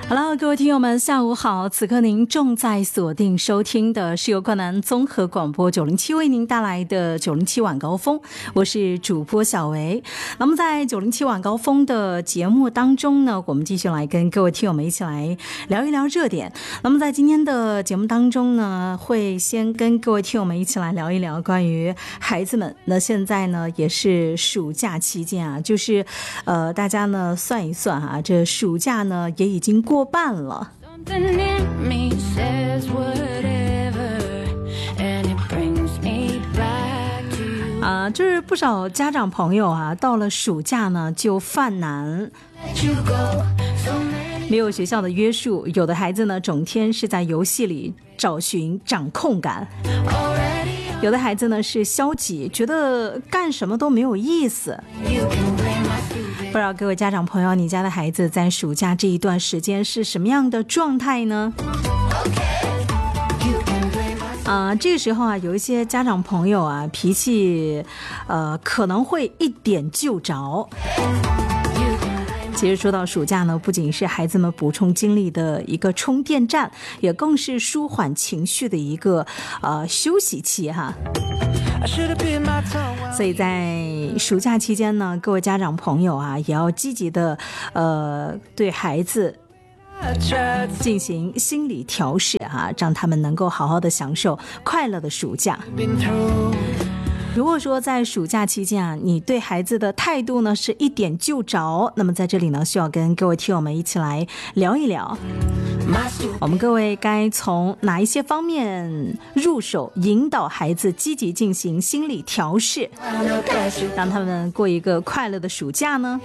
Hello， 各位听友们，下午好！此刻您正在锁定收听的是由冠南综合广播907为您带来的907晚高峰，我是主播小维。那么在907晚高峰的节目当中呢，我们继续来跟各位听友们一起来聊一聊热点。那么在今天的节目当中呢，会先跟各位听友们一起来聊一聊关于孩子们。那现在呢也是暑假期间啊，就是大家呢算一算啊，这暑假呢也已经过半了。就是不少家长朋友啊，到了暑假呢就犯难，没有学校的约束，有的孩子呢整天是在游戏里找寻掌控感，有的孩子呢是消极，觉得干什么都没有意思。不知道各位家长朋友，你家的孩子在暑假这一段时间是什么样的状态呢？这个时候啊，有一些家长朋友啊，脾气可能会一点就着。其实说到暑假呢，不仅是孩子们补充精力的一个充电站，也更是舒缓情绪的一个休息期哈。所以在暑假期间呢，各位家长朋友啊，也要积极的对孩子进行心理调试啊，让他们能够好好的享受快乐的暑假。如果说在暑假期间啊，你对孩子的态度呢是一点就着，那么在这里呢需要跟各位听友们一起来聊一聊，我们各位该从哪一些方面入手，引导孩子积极进行心理调试，让他们过一个快乐的暑假呢？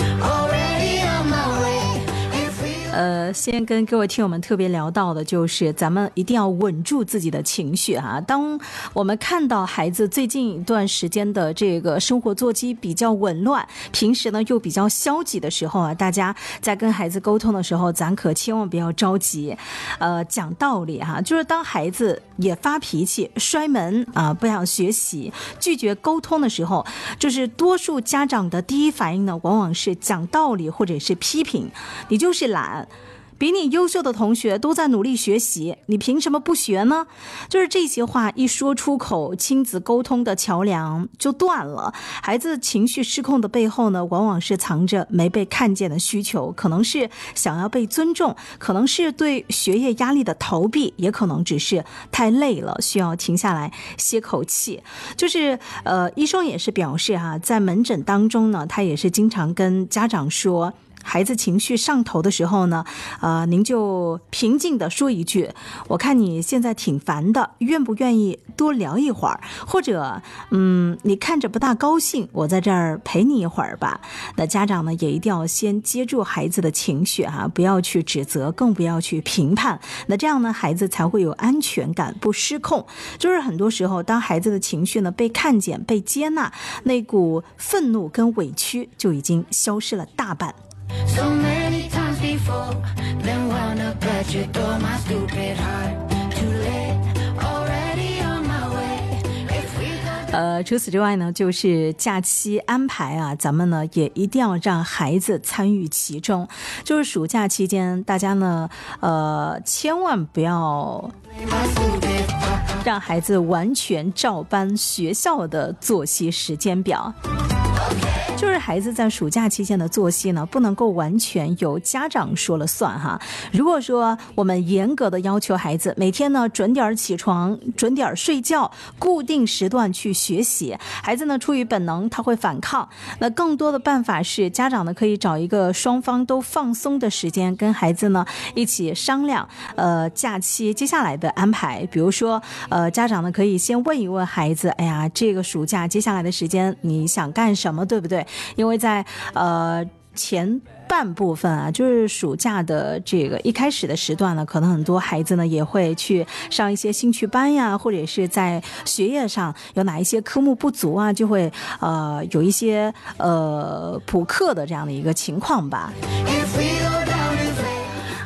先跟各位听友们特别聊到的就是咱们一定要稳住自己的情绪哈。当我们看到孩子最近一段时间的这个生活作息比较紊乱，平时呢又比较消极的时候啊，大家在跟孩子沟通的时候，咱可千万不要着急，讲道理哈。就是当孩子也发脾气、摔门啊、不想学习、拒绝沟通的时候，就是多数家长的第一反应呢，往往是讲道理或者是批评，你就是懒。比你优秀的同学都在努力学习，你凭什么不学呢？就是这些话一说出口，亲子沟通的桥梁就断了。孩子情绪失控的背后呢，往往是藏着没被看见的需求，可能是想要被尊重，可能是对学业压力的逃避，也可能只是太累了，需要停下来歇口气。就是医生也是表示在门诊当中呢，他也是经常跟家长说，孩子情绪上头的时候呢，您就平静地说一句，我看你现在挺烦的，愿不愿意多聊一会儿？或者你看着不大高兴，我在这儿陪你一会儿吧。那家长呢也一定要先接住孩子的情绪不要去指责，更不要去评判，那这样呢孩子才会有安全感，不失控。就是很多时候当孩子的情绪呢被看见、被接纳，那股愤怒跟委屈就已经消失了大半。So many times before, then wound up at your door, my stupid heart, too late, already on my way. If we go 除此之外呢，就是假期安排咱们呢也一定要让孩子参与其中。就是暑假期间，大家呢千万不要让孩子完全照搬学校的作息时间表。就是孩子在暑假期间的作息呢，不能够完全由家长说了算哈。如果说我们严格的要求孩子每天呢准点起床、准点睡觉、固定时段去学习，孩子呢出于本能他会反抗。那更多的办法是，家长呢可以找一个双方都放松的时间，跟孩子呢一起商量假期接下来的安排。比如说家长呢可以先问一问孩子，哎呀，这个暑假接下来的时间你想干什么，对不对？因为在前半部分就是暑假的这个一开始的时段呢，可能很多孩子呢也会去上一些兴趣班呀，或者是在学业上有哪一些科目不足就会有一些补课的这样的一个情况吧。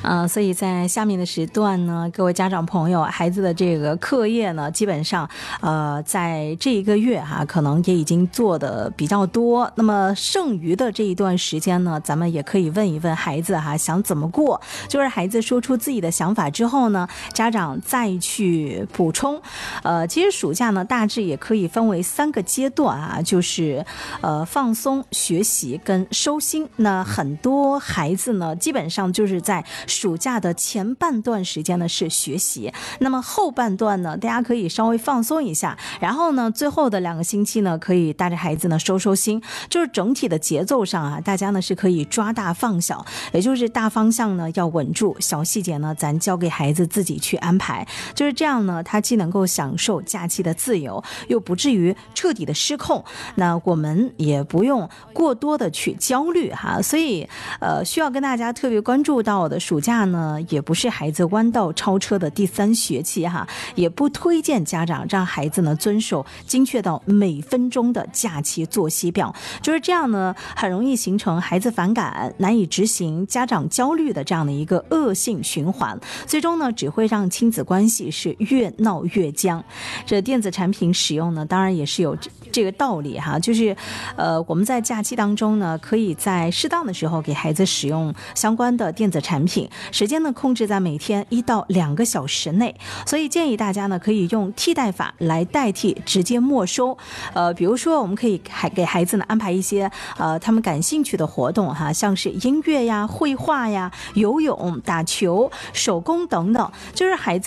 所以在下面的时段呢，各位家长朋友，孩子的这个课业呢，基本上在这一个月可能也已经做的比较多。那么剩余的这一段时间呢，咱们也可以问一问孩子想怎么过，就是孩子说出自己的想法之后呢，家长再去补充。其实暑假呢，大致也可以分为3个阶段就是放松、学习跟收心。那很多孩子呢，基本上就是在暑假的前半段时间呢是学习，那么后半段呢，大家可以稍微放松一下，然后呢，最后的2个星期呢，可以带着孩子呢收心，就是整体的节奏上大家呢是可以抓大放小，也就是大方向呢要稳住，小细节呢咱交给孩子自己去安排，就是这样呢，他既能够享受假期的自由，又不至于彻底的失控，那我们也不用过多的去焦虑所以需要跟大家特别关注到的，暑假呢也不是孩子弯道超车的第3学期也不推荐家长让孩子呢遵守精确到每分钟的假期作息表，就是这样呢，很容易形成孩子反感、难以执行、家长焦虑的这样的一个恶性循环，最终呢只会让亲子关系是越闹越僵。这电子产品使用呢，当然也是有这个道理就是我们在假期当中呢，可以在适当的时候给孩子使用相关的电子产品，时间呢控制在每天1到2个小时内，所以建议大家呢可以用替代法来代替直接没收。比如说我们可以给孩子呢安排一些他们感兴趣的活动像是音乐呀、绘画呀、游泳、打球、手工等等，就是孩子